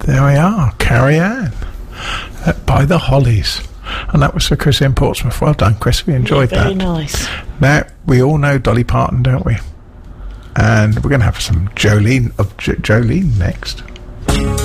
There we are, Carrie Ann, by the Hollies. And that was for Chris in Portsmouth. Well done, Chris. We enjoyed that. Very nice. Now, we all know Dolly Parton, don't we? And we're going to have some Jolene next.